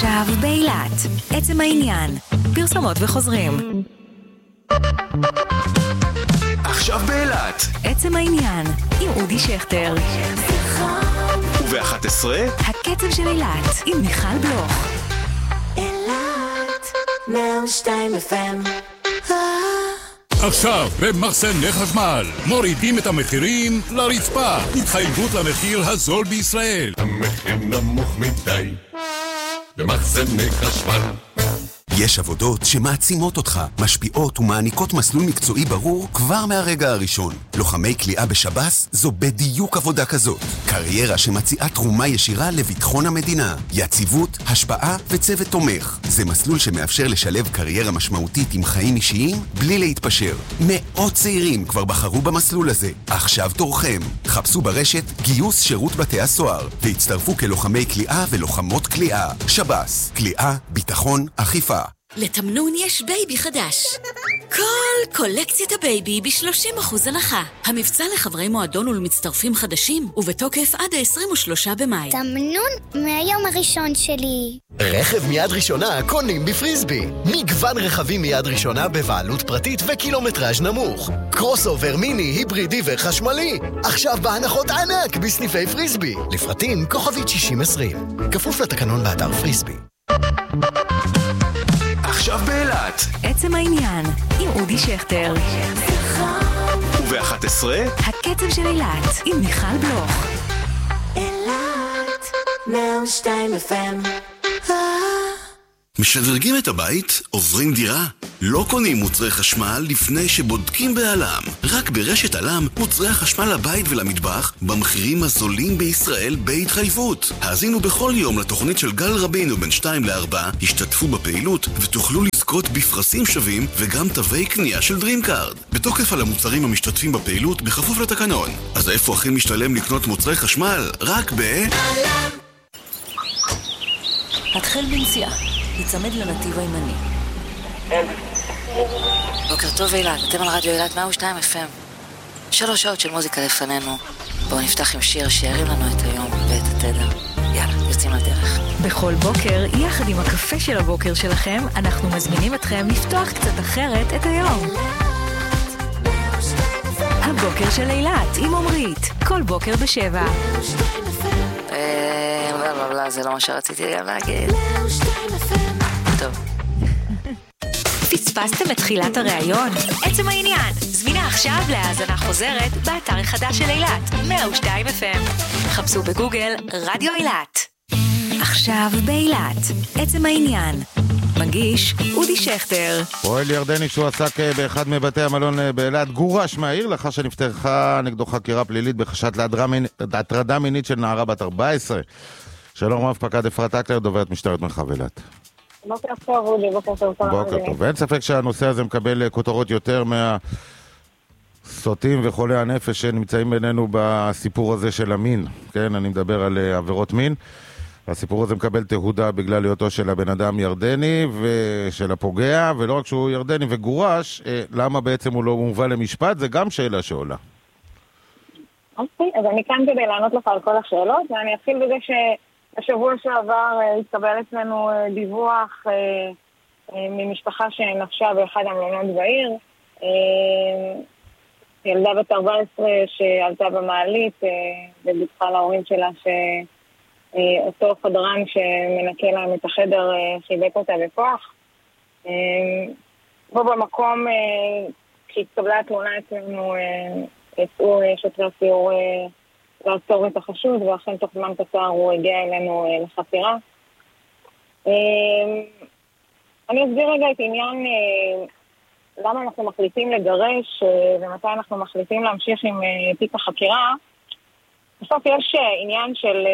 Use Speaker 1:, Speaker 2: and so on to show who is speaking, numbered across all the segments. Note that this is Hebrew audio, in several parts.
Speaker 1: עכשיו באילת, עצם העניין, פרסומות וחוזרים.
Speaker 2: עכשיו באילת,
Speaker 1: עצם העניין, עם אודי שכטר.
Speaker 2: וב-11,
Speaker 1: הקצב של אילת, עם מיכל בלוך.
Speaker 3: אילת, 102 FM.
Speaker 4: עכשיו במחסני חשמל מורידים את המחירים לרצפה. התחייבות למחיר הזול בישראל.
Speaker 5: המחיר נמוך מדי במחסני חשמל.
Speaker 6: יש עבודות שמעצימות אותך, משפיעות ומעניקות מסלול מקצועי ברור כבר מהרגע הראשון. לוחמי כליאה בשב"ס זו בדיוק עבודה כזאת. קריירה שמציעה תרומה ישירה לביטחון המדינה. יציבות, השפעה וצוות תומך. זה מסלול שמאפשר לשלב קריירה משמעותית עם חיים אישיים בלי להתפשר. מאות צעירים כבר בחרו במסלול הזה. עכשיו תורכם. חפשו ברשת גיוס שירות בתי הסוהר והצטרפו כלוחמי כליאה ולוחמות כליאה. שב"ס, כליאה, ביטחון, אכיפה.
Speaker 7: לתמנון יש בייבי חדש. כל קולקציית הבייבי ב-30% הנחה. המבצע לחברי מועדון ולמצטרפים חדשים, ובתוקף עד ה-23 במאי.
Speaker 8: תמנון מהיום הראשון שלי.
Speaker 9: רכב מיד ראשונה קונים בפריסבי. מגוון רכבים מיד ראשונה בבעלות פרטית וקילומטראז' נמוך. קרוס אובר מיני, היברידי וחשמלי. עכשיו בהנחות ענק בסניפי פריסבי. לפרטים כוכבית 6020. כפוף לתקנון באתר פריסבי.
Speaker 2: עכשיו באילת,
Speaker 1: עצם העניין, עם אודי שכטר.
Speaker 2: וב-11,
Speaker 1: הקצב של אילת, עם מיכל בלוך.
Speaker 3: אילת, 102 FM.
Speaker 10: משדרגים את הבית? עוברים דירה? לא קונים מוצרי חשמל לפני שבודקים בעלם. רק ברשת עלם מוצרי החשמל לבית ולמטבח במחירים הזולים בישראל בהתחייבות. האזינו בכל יום לתוכנית של גל רבינו בין 2 ל-4, השתתפו בפעילות ותוכלו לזכות בפרסים שווים וגם תווי קנייה של דרימקארד. בתוקף על המוצרים המשתתפים בפעילות בכפוף לתקנון. אז איפה הכי משתלם לקנות מוצרי חשמל? רק בעלם.
Speaker 7: התחל בנסיעה. יצמד לנתיב הימני. בוקר טוב אילת, אתם על רדיו אילת 102 FM. 3 שעות של מוזיקה לפנינו. בואו נפתח עם שיר שירים לנו את היום ואת התדר. יאללה, יוצאים לדרך.
Speaker 1: בכל בוקר, יחד עם הקפה של הבוקר שלכם, אנחנו מזמינים אתכם לפתוח קצת אחרת את היום. הבוקר של אילת עם עומרית, כל בוקר ב7.
Speaker 7: זה לא מה שרציתי גם להגיד. טוב.
Speaker 1: פספסתם את תחילת הראיון? עצם העניין, זמינה עכשיו להאזנה חוזרת באתר החדש של אילת, 102 FM. חפשו בגוגל רדיו אילת. עכשיו באילת, עצם העניין. מגיש אודי שכטר.
Speaker 11: פועל ירדני שהוא עסק באחד מבתי המלון באילת גורש מהעיר לאחר שנפתחה נגדו חקירה פלילית בחשד להטרדה מינית של נערה בת 14. שלום רב פקד אפרת אקלר, דוברת משטרת מרחב אילת.
Speaker 12: בוקר טוב אודי, בוקר טוב.
Speaker 11: בוקר טוב, ואין ספק שהנושא הזה מקבל כותרות יותר מהסוטים וחולי הנפש שנמצאים בינינו בסיפור הזה של המין. כן, אני מדבר על עבירות מין. הסיפור הזה מקבל תהודה בגלל היותו של הבן אדם ירדני ושל הפוגע, ולא רק שהוא ירדני וגורש, למה בעצם הוא לא מובא למשפט? זה גם שאלה שעולה.
Speaker 12: אוקיי, אז אני כאן כדי לענות לך על כל השאלות, ואני אתחיל בזה שהשבוע שעבר התקבל אצלנו דיווח ממשפחה שנפשה באחד המלונות בעיר, ילדה בת 14 שעלתה במעלית ודיווחה להורים שלה שאותו חדרן שמנקה להם את החדר חיבק אותה בכוח. בו במקום, כשהתקבלה התלונה אצלנו, יצאו שוטרי הסיור לעצור את החשוד, ואכן תוך זמן קצר הוא הגיע אלינו לחקירה. אני אסביר רגע את עניין למה אנחנו מחליטים לגרש ומתי אנחנו מחליטים להמשיך עם תיק החקירה. בסוף יש עניין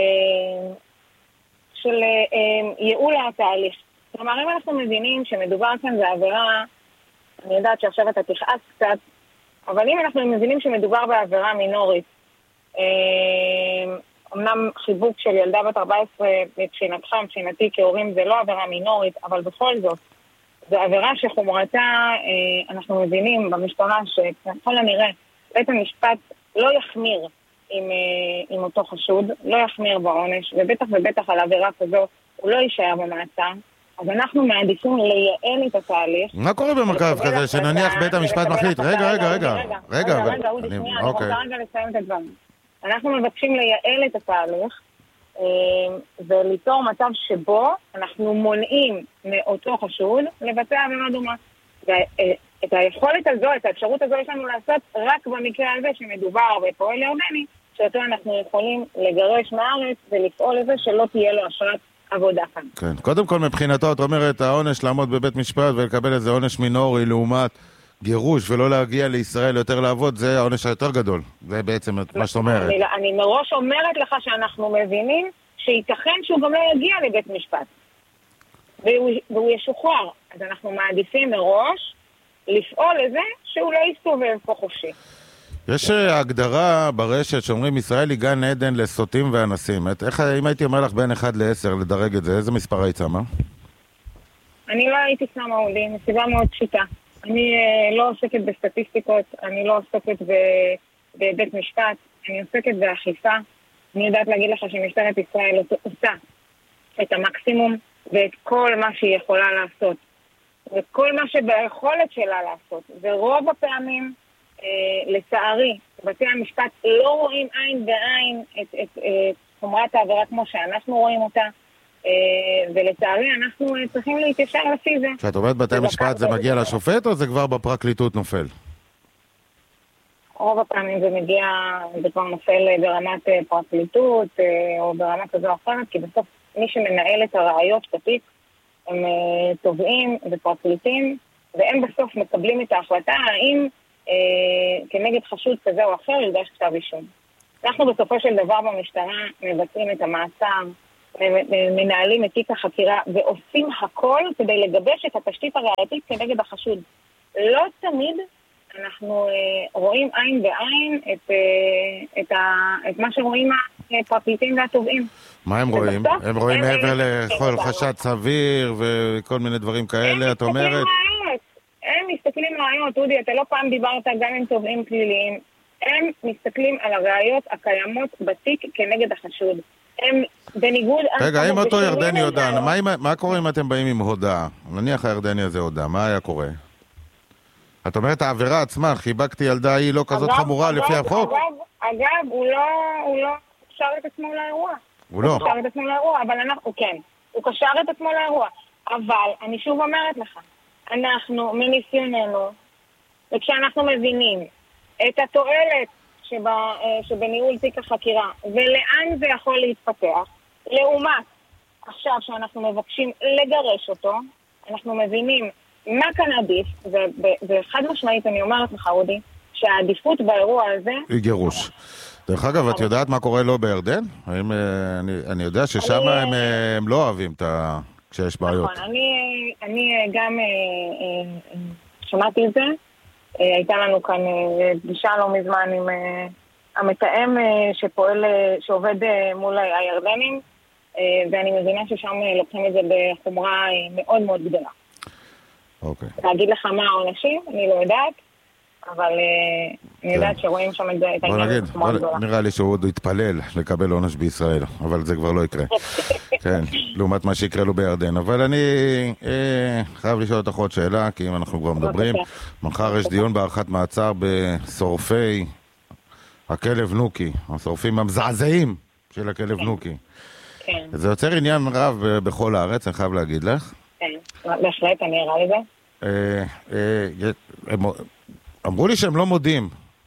Speaker 12: של ייעול התהליך. כלומר, אם אנחנו מבינים שמדובר כאן בעבירה, אני יודעת שעכשיו אתה תכעס קצת, אבל אם אנחנו מבינים שמדובר בעבירה מינורית, אמנם חיבוק של ילדה בת 14 מבחינתך, מבחינתי כהורים זה לא עבירה מינורית, אבל בכל זאת, זו עבירה שחומרתה, אנחנו מבינים במשטרה שככל הנראה בית המשפט לא יחמיר עם אותו חשוד, לא יחמיר בעונש, ובטח ובטח על עבירה כזו הוא לא יישאר במעצר, אז אנחנו מעדיפים לייעל את התהליך.
Speaker 11: מה קורה במצב כזה שנניח בית המשפט מחליט? רגע,
Speaker 12: אודי, שנייה, אני רוצה רגע לסיים את הדברים. אנחנו מבקשים לייעל את התהליך, וליצור מצב שבו אנחנו מונעים מאותו חשוד לבצע עבירה דומה. את היכולת הזו, את האפשרות הזו יש לנו לעשות רק במקרה הזה שמדובר בפועל ירדני, שאותו אנחנו יכולים לגרש מהארץ ולפעול לזה שלא תהיה לו אשרת עבודה כאן.
Speaker 11: כן, קודם כל מבחינתו, את אומרת, העונש לעמוד בבית משפט ולקבל איזה עונש מינורי לעומת גירוש ולא להגיע לישראל יותר לעבוד, זה העונש היותר גדול. זה בעצם מה שאת אומרת.
Speaker 12: אני מראש אומרת לך שאנחנו מבינים שייתכן שהוא גם לא יגיע לבית משפט. והוא ישוחרר. אז אנחנו מעדיפים מראש לפעול לזה שהוא לא יסתובב פה חופשי.
Speaker 11: יש הגדרה ברשת שאומרים ישראל היא גן עדן לסוטים ואנסים. אם הייתי אומר לך בין 1 ל-10 לדרג את זה, איזה מספר היית שמה?
Speaker 12: אני לא הייתי שמה עודי, מסיבה מאוד פשוטה. אני לא עוסקת בסטטיסטיקות, אני לא עוסקת בבית משפט, אני עוסקת באכיפה. אני יודעת להגיד לך שמשטרת ישראל עושה את המקסימום ואת כל מה שהיא יכולה לעשות. וכל מה שביכולת שלה לעשות. ורוב הפעמים, לצערי, בתי המשפט לא רואים עין בעין את חומרת העבירה כמו שאנחנו רואים אותה. ולצערי אנחנו צריכים להתיישר לפי זה.
Speaker 11: כשאת אומרת בתי המשפט זה מגיע לשופט או זה כבר בפרקליטות נופל?
Speaker 12: רוב הפעמים זה כבר נופל ברמת פרקליטות או ברמה כזו או אחרת, כי בסוף מי שמנהל את הראיות בתיק הם תובעים ופרקליטים, והם בסוף מקבלים את ההחלטה האם כנגד חשוד כזה או אחר יוגש כתב אישום. אנחנו בסופו של דבר במשטרה מבצעים את המעצר, מנהלים את תיק החקירה ועושים הכל כדי לגבש את התשתית הראייתית כנגד החשוד. לא תמיד אנחנו רואים עין בעין את מה שרואים הפרקליטים והתובעים.
Speaker 11: מה הם רואים? הם רואים מעבר לכל חשד סביר וכל מיני דברים כאלה, את אומרת?
Speaker 12: הם מסתכלים ראיות, אודי, אתה לא פעם דיברת גם עם תובעים פליליים, הם מסתכלים על הראיות הקיימות בתיק כנגד החשוד. הם בניגוד...
Speaker 11: רגע, אם אותו ירדני הודע, מה קורה אם אתם באים עם הודעה? נניח הירדני הזה הודע, מה היה קורה? את אומרת, העבירה עצמה, חיבקתי ילדה, היא לא כזאת חמורה לפי החוק?
Speaker 12: אגב, הוא לא קשר את עצמו לאירוע.
Speaker 11: הוא לא?
Speaker 12: הוא קשר את עצמו לאירוע, אבל אנחנו, כן, הוא קשר את עצמו לאירוע. אבל, אני שוב אומרת לך, אנחנו, מניסיוננו, וכשאנחנו מבינים את התועלת שבניהול תיק החקירה, ולאן זה יכול להתפתח, לעומת עכשיו שאנחנו מבקשים לגרש אותו, אנחנו מבינים מה כאן עדיף, וחד משמעית אני אומרת לך, אודי, שהעדיפות באירוע הזה...
Speaker 11: היא גירוש. דרך אגב, את יודעת מה קורה לו בירדן? אני יודע ששם הם לא אוהבים כשיש בעיות.
Speaker 12: נכון, אני גם שמעתי את זה. הייתה לנו כאן פגישה לא מזמן עם המתאם שעובד מול הירדנים, ואני מבינה ששם לוקחים את זה בחומרה מאוד מאוד גדולה.
Speaker 11: אוקיי.
Speaker 12: להגיד לך מה העונשים, אני לא יודעת, אבל אני יודעת שרואים שם את העניין בחומרה גדולה.
Speaker 11: נראה לי שהוא עוד יתפלל לקבל עונש בישראל, אבל זה כבר לא יקרה. כן, לעומת מה שיקרה לו בירדן. אבל אני חייב לשאול אותך עוד שאלה, כי אם אנחנו כבר מדברים, מחר יש דיון בהארכת מעצר בשורפי הכלב נוקי, השורפים המזעזעים של הכלב נוקי.
Speaker 12: כן.
Speaker 11: זה יוצר עניין רב בכל הארץ, אני חייב להגיד לך.
Speaker 12: כן, בהחלט, אני אראה לזה.
Speaker 11: אמרו לי שהם לא מודים.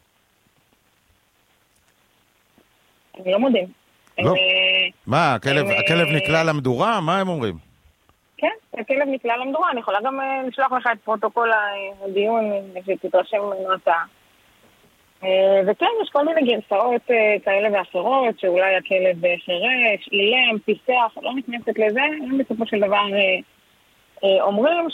Speaker 12: הם לא מודים.
Speaker 11: לא. מה, הכלב נקלע למדורה? מה הם אומרים?
Speaker 12: כן, הכלב נקלע למדורה. אני יכולה גם לשלוח לך את פרוטוקול הדיון שתתרשם ממנו הצעה. וכן, יש כל מיני גרסאות כאלה ואחרות, שאולי הכלב חירש, אילם, פיסח, לא נכנסת לזה. הם בסופו של דבר אומרים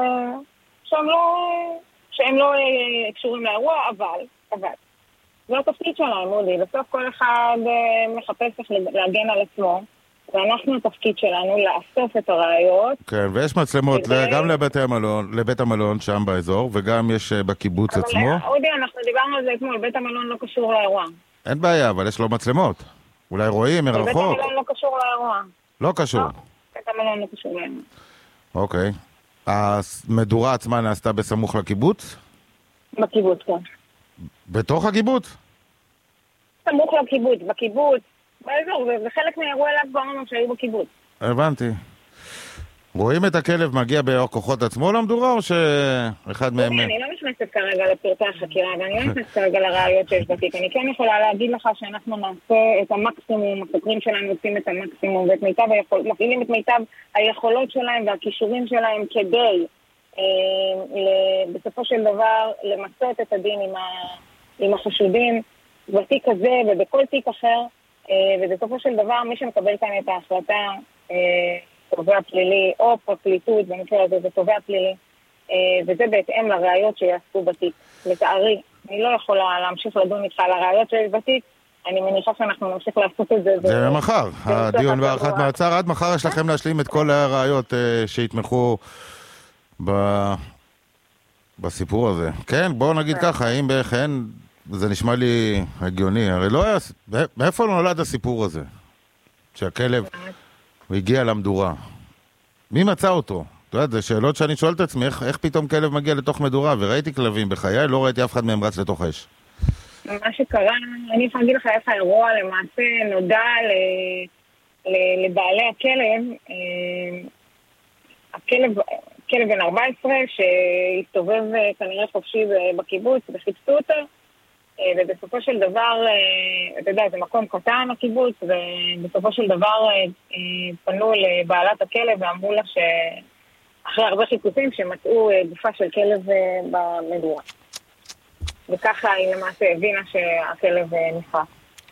Speaker 12: שהם לא קשורים לאירוע, אבל זה התפקיד שלנו, אודי. בסוף כל אחד מחפש איך להגן על עצמו, ואנחנו התפקיד שלנו לאסוף את הראיות.
Speaker 11: כן, ויש מצלמות גם לבית המלון שם באזור, וגם יש בקיבוץ עצמו.
Speaker 12: אבל אודי, אנחנו דיברנו על זה אתמול, בית המלון לא קשור לאירוע.
Speaker 11: אין בעיה, אבל יש לו מצלמות. אולי רואים מרחוק.
Speaker 12: בית המלון לא קשור לאירוע.
Speaker 11: לא קשור.
Speaker 12: כן. מבחינת המלון לא קשור להם.
Speaker 11: אוקיי. המדורה עצמה נעשתה בסמוך לקיבוץ?
Speaker 12: בקיבוץ, כן.
Speaker 11: בתוך הקיבוץ?
Speaker 12: סמוך לקיבוץ, בקיבוץ, באזור, זה חלק מאירועי ל"ג בעומר שהיו בקיבוץ.
Speaker 11: הבנתי. רואים את הכלב מגיע באור כוחות עצמו למדורה, או שאחד מהם...
Speaker 12: אני לא נכנסת כרגע לפרטי החקירה, ואני לא נכנסת כרגע לראיות שיש בתיק. אני כן יכולה להגיד לך שאנחנו נעשה את המקסימום, החוקרים שלנו עושים את המקסימום, מפעילים את מיטב היכולות שלהם והכישורים שלהם כדי בסופו של דבר למצות את הדין עם החשודים בתיק הזה ובכל תיק אחר, ובסופו של דבר מי שמקבל כאן את ההחלטה, תובע פלילי או פרקליטות, במקרה הזה זה תובע פלילי, וזה בהתאם לראיות שיעשו בתיק. לצערי, אני לא יכולה להמשיך לדון איתך על הראיות שיש בתיק, אני מניחה שאנחנו נמשיך לעשות את זה.
Speaker 11: זה מחר, הדיון והארכת מעצר, עד מחר יש לכם להשלים את כל הראיות שיתמכו בסיפור הזה. כן, בואו נגיד ככה, אם בכן, זה נשמע לי הגיוני, הרי לא היה, מאיפה נולד הסיפור הזה? שהכלב הגיע למדורה. מי מצא אותו? אתה יודע, זה שאלות שאני שואל את עצמי, איך פתאום כלב מגיע לתוך מדורה, וראיתי כלבים בחיי, לא ראיתי אף אחד מהם רץ לתוך אש.
Speaker 12: מה שקרה, אני יכולה להגיד לך איך האירוע למעשה נודע לבעלי הכלב, הכלב בן 14 שהסתובב כנראה חופשי בקיבוץ וחיפשו אותו, ובסופו של דבר, אתה יודע, זה מקום קטן הקיבוץ, ובסופו של דבר פנו לבעלת הכלב ואמרו לה שאחרי הרבה חיפושים שמצאו גופה של כלב במדורה. וככה היא למעשה הבינה שהכלב נפרץ.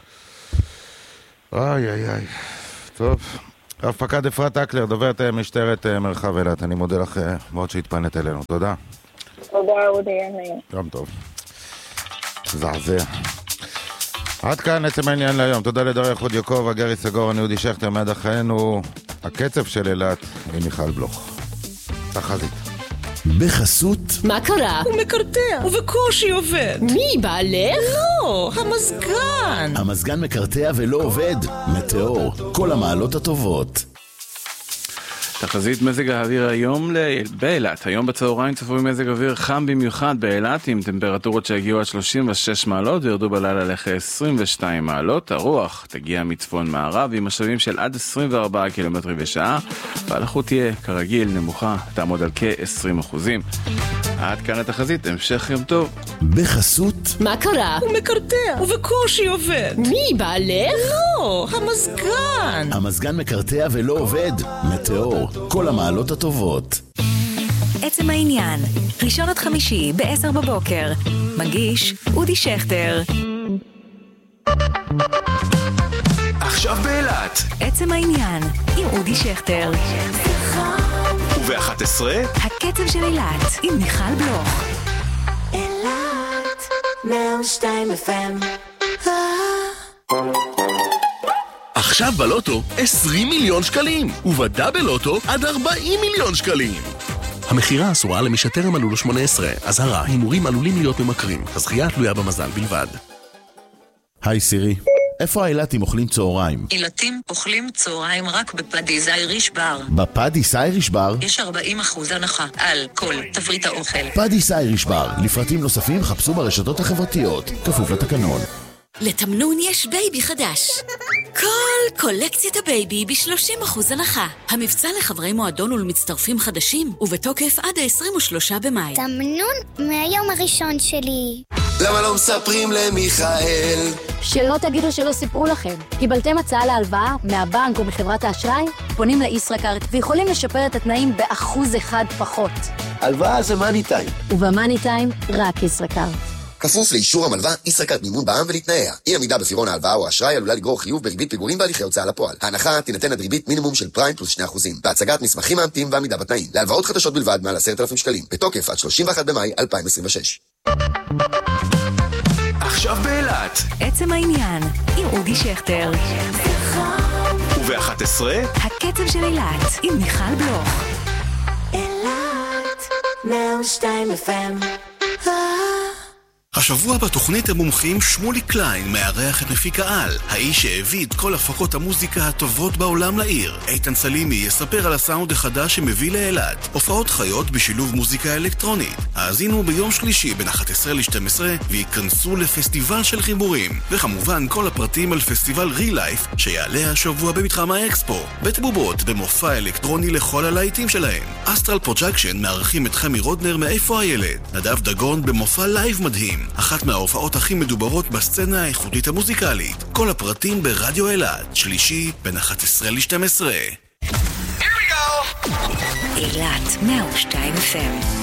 Speaker 11: איי איי איי. טוב. רב-פקד אפרת אקלר, דוברת משטרת מרחב אילת. אני מודה לך מאוד שהתפנת אלינו. תודה.
Speaker 12: תודה, אודי.
Speaker 11: גם טוב. זעזע. עד כאן עצם העניין להיום. תודה לדריה חודיוקוב, הגרי סגור, אני אודי שכטר, מיד אחרינו הקצב של אילת עם מיכל בלוך. תחזית.
Speaker 13: בחסות
Speaker 14: מה קרה?
Speaker 15: הוא מקרטע, ובקושי עובד.
Speaker 14: מי, בעלך?
Speaker 15: לא, המזגן.
Speaker 13: המזגן מקרטע ולא עובד. מטאור, כל המעלות הטובות.
Speaker 16: תחזית מזג האוויר היום באילת. היום בצהריים צפוי מזג אוויר חם במיוחד באילת, עם טמפרטורות שהגיעו עד 36 מעלות וירדו בלילה לכ-22 מעלות. הרוח תגיע מצפון מערב עם משאבים של עד 24 קילומטרים בשעה, והלחות תהיה כרגיל נמוכה, תעמוד על כ-20%. עד כאן התחזית, המשך יום טוב.
Speaker 13: בחסות
Speaker 14: מה קרה?
Speaker 15: הוא מקרטע, ובקושי עובד.
Speaker 14: מי, בעלך?
Speaker 15: לא, המזגן.
Speaker 13: המזגן מקרטע ולא עובד. מטאור, כל המעלות הטובות.
Speaker 1: עצם העניין, ראשון עד חמישי ב-10 בבוקר. מגיש אודי שכטר.
Speaker 2: עכשיו באילת.
Speaker 1: עצם העניין עם אודי שכטר.
Speaker 2: וב-11
Speaker 1: הקצב של אילת עם מיכל בלוך.
Speaker 3: אילת 102 FM.
Speaker 17: עכשיו בלוטו 20 מיליון שקלים, ובדאבל לוטו עד 40 מיליון שקלים. המחירה אסורה למי שטרם מלאו לו 18. אזהרה, הימורים עלולים להיות ממכרים. הזכייה תלויה במזל בלבד.
Speaker 13: היי סירי, איפה האילתים אוכלים צהריים?
Speaker 18: אילתים אוכלים צהריים רק בפאדיס אייריש בר.
Speaker 13: בפאדיס אייריש בר?
Speaker 18: יש 40% הנחה על כל תפריט האוכל.
Speaker 13: פאדיס אייריש בר, לפרטים נוספים חפשו ברשתות החברתיות, כפוף לתקנון.
Speaker 7: לתמנון יש בייבי חדש. כל קולקציית הבייבי ב-30% הנחה. המבצע לחברי מועדון ולמצטרפים חדשים, ובתוקף עד ה-23 במאי.
Speaker 8: תמנון מהיום הראשון שלי.
Speaker 19: למה לא מספרים למיכאל?
Speaker 20: שלא תגידו שלא סיפרו לכם. קיבלתם הצעה להלוואה מהבנק או מחברת האשראי? פונים לישראכרט ויכולים לשפר את התנאים ב1% פחות.
Speaker 19: הלוואה זה מאני טיים.
Speaker 20: ובמאני טיים רק ישראכרט.
Speaker 19: כפוף לאישור המלווה, ישראכרט מימון בע"מ ולתנאיה. אי עמידה בפירעון ההלוואה או האשראי עלולה לגרור חיוב בריבית פיגורים בהליכי הוצאה לפועל. ההנחה תינתן עד ריבית מינימום של פריים פלוס 2%. בהצגת מסמכים מאמתים ועמידה בתנאים. להלוואות חדשות בלבד מעל 10,000 שקלים. בתוקף עד 31 במאי 2026.
Speaker 2: עכשיו באילת.
Speaker 1: עצם העניין עם אודי שכטר.
Speaker 2: וב-11
Speaker 1: הקצב של אילת עם מיכל בלוך.
Speaker 3: אילת 102 FM.
Speaker 10: השבוע בתוכנית המומחים שמולי קליין מארח את מפיק העל, האיש שהביא את כל הפקות המוזיקה הטובות בעולם לעיר. איתן סלימי יספר על הסאונד החדש שמביא לאילת, הופעות חיות בשילוב מוזיקה אלקטרונית. האזינו ביום שלישי בין 11 ל-12 וייכנסו לפסטיבל של חיבורים, וכמובן כל הפרטים על פסטיבל רי-לייף שיעלה השבוע במתחם האקספו. בית בובות במופע אלקטרוני לכל הלהיטים שלהם. אסטרל פרוג'קשן מארחים את חמי רודנר מאיפה הילד. נדב דגון במופע לייב מדהים, אחת מההופעות הכי מדוברות בסצנה האיכותית המוזיקלית. כל הפרטים ברדיו אילת, שלישי בין 11 ל-12.
Speaker 1: אילת 102 FM